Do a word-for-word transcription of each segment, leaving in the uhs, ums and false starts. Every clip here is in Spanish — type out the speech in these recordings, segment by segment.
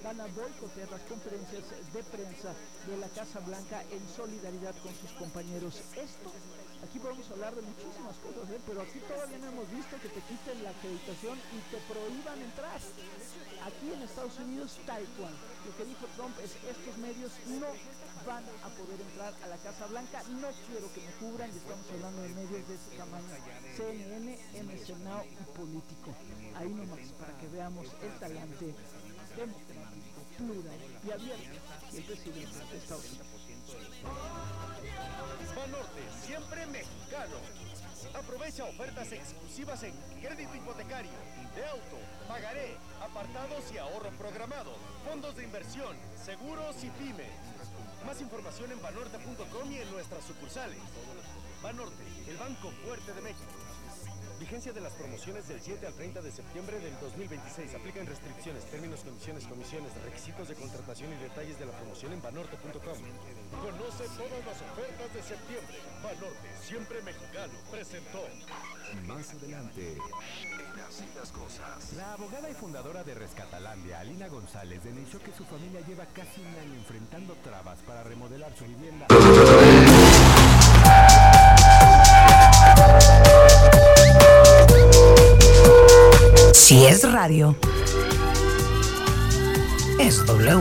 van a boicotear las conferencias de prensa de la Casa Blanca en solidaridad con sus compañeros. Esto, aquí podemos hablar de muchísimas cosas, ¿eh? Pero aquí todavía no hemos visto que te quiten la acreditación y te prohíban entrar. Aquí en Estados Unidos, tal cual. Lo que dijo Trump es: estos medios no van a poder entrar a la Casa Blanca, no quiero que me cubran, y estamos hablando de medios de ese tamaño: C N N, M S N y Político. Ahí nomás, para que veamos el talante democrático, plural y abierto del presidente de Estados Unidos. Banorte, siempre mexicano. Aprovecha ofertas exclusivas en crédito hipotecario, de auto, pagaré, apartados y ahorro programado, fondos de inversión, seguros y pymes. Más información en banorte punto com y en nuestras sucursales. Banorte, el banco fuerte de México. Vigencia de las promociones del siete al treinta de septiembre del dos mil veintiséis. Aplican restricciones, términos, condiciones, comisiones, requisitos de contratación y detalles de la promoción en banorte punto com. Conoce todas las ofertas de septiembre. Banorte, siempre mexicano, presentó. Más adelante, en Así las Cosas. La abogada y fundadora de Rescatalandia, Alina González, denunció que su familia lleva casi un año enfrentando trabas para remodelar su vivienda. Si es radio, es W.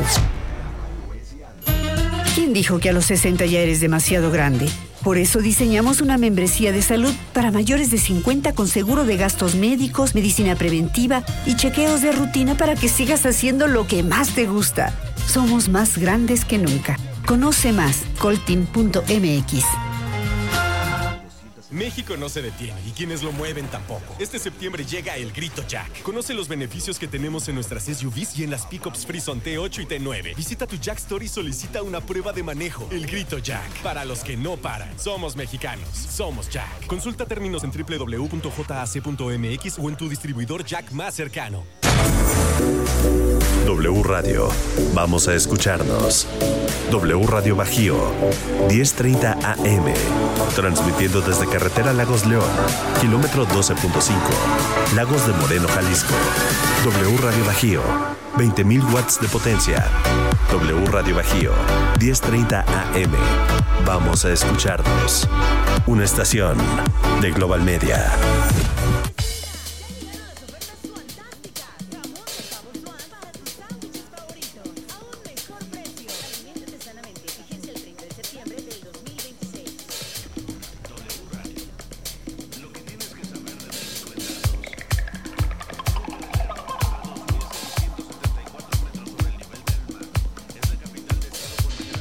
¿Quién dijo que a los sesenta ya eres demasiado grande? Por eso diseñamos una membresía de salud para mayores de cincuenta con seguro de gastos médicos, medicina preventiva y chequeos de rutina para que sigas haciendo lo que más te gusta. Somos más grandes que nunca. Conoce más, colteam punto m x. México no se detiene y quienes lo mueven tampoco. Este septiembre llega el Grito Jack. Conoce los beneficios que tenemos en nuestras S U Vs y en las pickups Frison T ocho y T nueve. Visita tu Jack Store y solicita una prueba de manejo. El Grito Jack. Para los que no paran. Somos mexicanos. Somos Jack. Consulta términos en doble u doble u doble u punto jac punto m x o en tu distribuidor Jack más cercano. W Radio. Vamos a escucharnos. W Radio Bajío, diez treinta A M. Transmitiendo desde Carretera Lagos León, kilómetro doce punto cinco. Lagos de Moreno, Jalisco. W Radio Bajío, veinte mil watts de potencia. W Radio Bajío, diez treinta A M. Vamos a escucharnos. Una estación de Global Media.